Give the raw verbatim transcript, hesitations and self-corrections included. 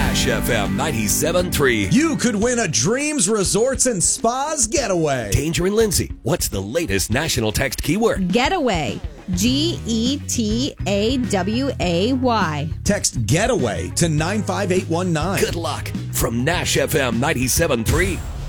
Nash F M ninety-seven point three. You could win a Dreams Resorts and Spas getaway. Danger and Lindsay, what's the latest national text keyword? Getaway. G E T A W A Y. Text getaway to nine five eight one nine. Good luck from Nash F M ninety-seven point three.